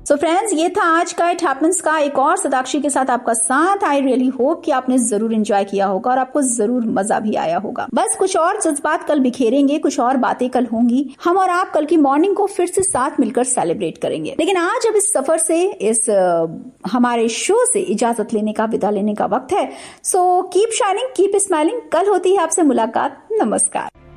So friends, ये था आज का इट हैपेंस का एक और सदाक्षी के साथ आपका साथ। आई रियली होप कि आपने जरूर एंजॉय किया होगा और आपको जरूर मजा भी आया होगा। बस कुछ और जज्बात कल बिखेरेंगे, कुछ और बातें कल होंगी। हम और आप कल की मॉर्निंग को फिर से साथ मिलकर सेलिब्रेट करेंगे। लेकिन आज अब इस सफर से, इस हमारे शो से इजाजत लेने का, विदा लेने का वक्त है। So keep shining, keep smiling. कल होती है आपसे मुलाकात। नमस्कार।